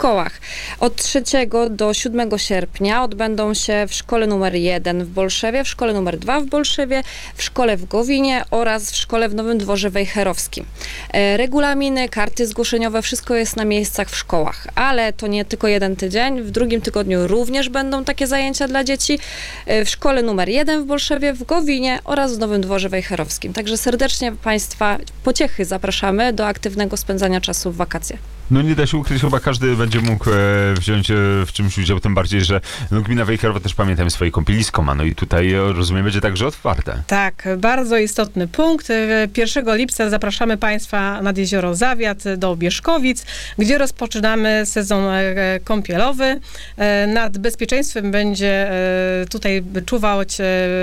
szkołach. Od 3 do 7 sierpnia odbędą się w szkole numer 1 w Bolszewie, w szkole numer 2 w Bolszewie, w szkole w Gowinie oraz w szkole w Nowym Dworze Wejherowskim. Regulaminy, karty zgłoszeniowe, wszystko jest na miejscach w szkołach, ale to nie tylko jeden tydzień. W drugim tygodniu również będą takie zajęcia dla dzieci w szkole numer 1 w Bolszewie, w Gowinie oraz w Nowym Dworze Wejherowskim. Także serdecznie Państwa pociechy zapraszamy do aktywnego spędzania czasu w wakacje. No nie da się ukryć, chyba każdy będzie mógł wziąć w czymś udział, tym bardziej, że gmina Wejherowa też, pamiętam, swoje kąpielisko ma, no i tutaj, rozumiem, będzie także otwarte. Tak, bardzo istotny punkt. 1 lipca zapraszamy Państwa nad jezioro Zawiat do Bierzkowic, gdzie rozpoczynamy sezon kąpielowy. Nad bezpieczeństwem będzie tutaj czuwać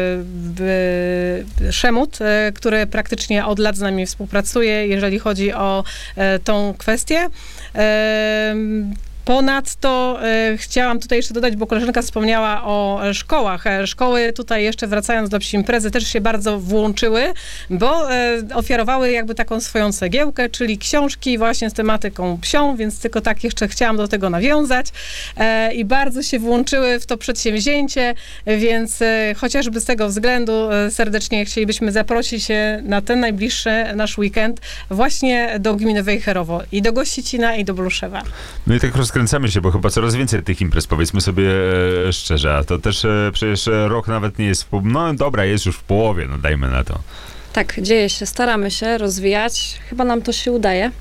Szemut, który praktycznie od lat z nami współpracuje, jeżeli chodzi o tą kwestię. Ponadto chciałam tutaj jeszcze dodać, bo koleżanka wspomniała o szkołach. Szkoły tutaj jeszcze, wracając do psi imprezy, też się bardzo włączyły, bo ofiarowały jakby taką swoją cegiełkę, czyli książki właśnie z tematyką psią, więc tylko tak jeszcze chciałam do tego nawiązać i bardzo się włączyły w to przedsięwzięcie, więc chociażby z tego względu serdecznie chcielibyśmy zaprosić na ten najbliższy nasz weekend właśnie do gminy Wejherowo i do Gościcina i do Bolszewa. No i tak rozkręcamy się, bo chyba coraz więcej tych imprez, powiedzmy sobie szczerze, a to też przecież rok nawet nie jest no dobra, jest już w połowie, no dajmy na to. Tak, dzieje się, staramy się rozwijać, chyba nam to się udaje.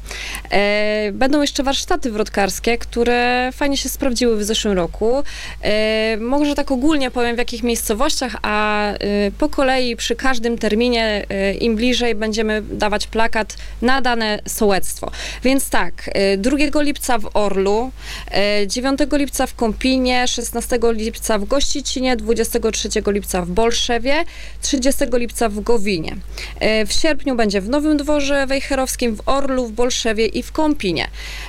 Będą jeszcze warsztaty wrotkarskie, które fajnie się sprawdziły w zeszłym roku. Może tak ogólnie powiem, w jakich miejscowościach, a po kolei przy każdym terminie, im bliżej, będziemy dawać plakat na dane sołectwo. Więc tak, 2 lipca w Orlu, 9 lipca w Kąpinie, 16 lipca w Gościcinie, 23 lipca w Bolszewie, 30 lipca w Gowinie. W sierpniu będzie w Nowym Dworze Wejherowskim, w Orlu, w Bolszewie i w Kąpinie.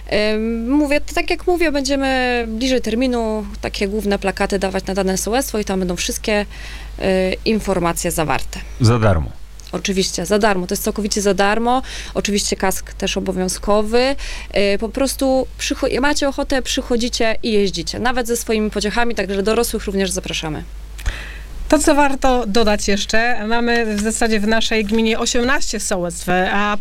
Mówię, tak jak mówię, będziemy bliżej terminu takie główne plakaty dawać na dane sołectwo i tam będą wszystkie informacje zawarte. Za darmo. Oczywiście, za darmo. To jest całkowicie za darmo. Oczywiście kask też obowiązkowy. Po prostu macie ochotę, przychodzicie i jeździcie. Nawet ze swoimi pociechami, także dorosłych również zapraszamy. To, co warto dodać jeszcze, mamy w zasadzie w naszej gminie 18 sołectw,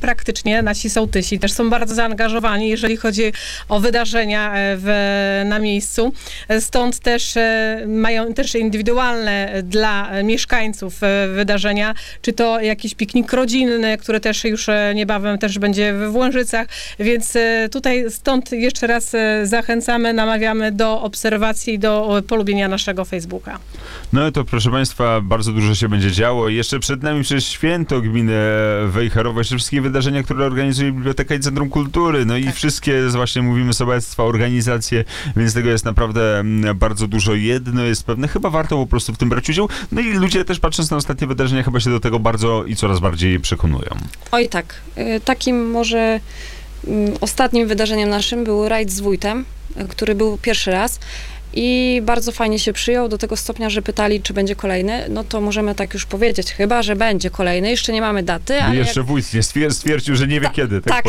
a nasi sołtysi też są bardzo zaangażowani, jeżeli chodzi o wydarzenia na miejscu. Stąd też mają też indywidualne dla mieszkańców wydarzenia, czy to jakiś piknik rodzinny, który też już niebawem też będzie we Włężycach, więc tutaj stąd jeszcze raz zachęcamy, namawiamy do obserwacji, do polubienia naszego Facebooka. No to proszę Państwa, bardzo dużo się będzie działo. Jeszcze przed nami przecież święto gminy Wejherowa, jeszcze wszystkie wydarzenia, które organizuje Biblioteka i Centrum Kultury, no i wszystkie, właśnie mówimy, sołectwa, organizacje, więc tego jest naprawdę bardzo dużo. Jedno jest pewne, chyba warto po prostu w tym brać udział. No i ludzie też, patrząc na ostatnie wydarzenia, chyba się do tego bardzo i coraz bardziej przekonują. Oj tak, takim może ostatnim wydarzeniem naszym był rajd z wójtem, który był pierwszy raz. I bardzo fajnie się przyjął do tego stopnia, że pytali, czy będzie kolejny. No to możemy tak już powiedzieć, chyba, że będzie kolejny. Jeszcze nie mamy daty. Ale jeszcze wójt nie stwierdził, że nie wie kiedy. Tak.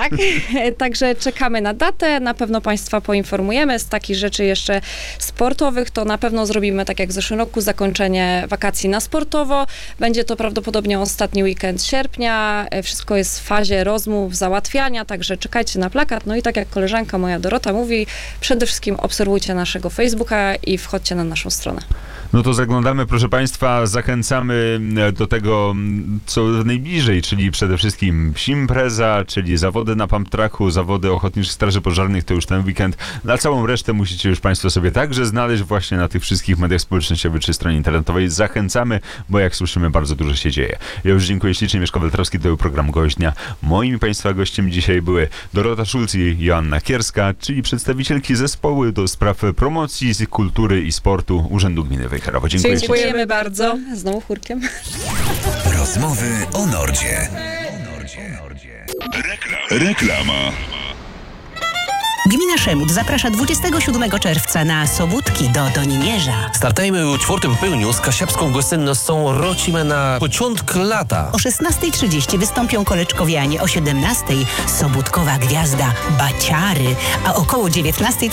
Także czekamy na datę. Na pewno Państwa poinformujemy. Z takich rzeczy jeszcze sportowych to na pewno zrobimy, tak jak w zeszłym roku, zakończenie wakacji na sportowo. Będzie to prawdopodobnie ostatni weekend sierpnia. Wszystko jest w fazie rozmów, załatwiania, także czekajcie na plakat. No i tak jak koleżanka moja Dorota mówi, przede wszystkim obserwujcie naszego Facebooka i wchodźcie na naszą stronę. No to zaglądamy, proszę Państwa, zachęcamy do tego, co najbliżej, czyli przede wszystkim psi impreza, czyli zawody na pump tracku, zawody Ochotniczych Straży Pożarnych, to już ten weekend. Na całą resztę musicie już Państwo sobie także znaleźć właśnie na tych wszystkich mediach społecznościowych czy stronie internetowej. Zachęcamy, bo jak słyszymy, bardzo dużo się dzieje. Ja już dziękuję ślicznie. Mieszko Weltrowski, to był program Gość Dnia. Moimi Państwa gościem dzisiaj były Dorota Szulc i Joanna Kierska, czyli przedstawicielki zespołu do spraw promocji, kultury i sportu Urzędu Gminy Wejherowa. Dziękujemy bardzo. Znowu chórkiem. Rozmowy o Nordzie. Reklama. Gmina Szemut zaprasza 27 czerwca na Sobótki do Donimierza. Startajmy u 4 pełniu z kasiapską gościnnością Rocimy na początek lata. O 16:30 wystąpią koleczkowianie, o 17:00 Sobótkowa Gwiazda Baciary, a około 19:30